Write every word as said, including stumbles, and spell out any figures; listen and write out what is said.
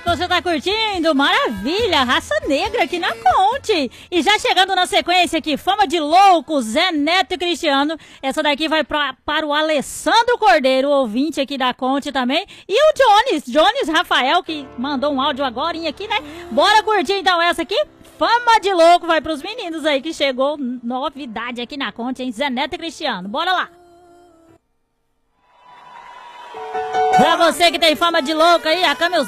você tá curtindo? Maravilha, Raça Negra aqui na Conte. E já chegando na sequência aqui, Fama de Louco, Zé Neto e Cristiano. Essa daqui vai pra, para o Alessandro Cordeiro, ouvinte aqui da Conte também. E o Jones, Jones Rafael, que mandou um áudio agorinha aqui, né? Bora curtir então essa aqui? Fama de Louco vai pros meninos aí que chegou novidade aqui na Conte, hein? Zé Neto e Cristiano. Bora lá. Pra você que tem fama de louco aí, a Camila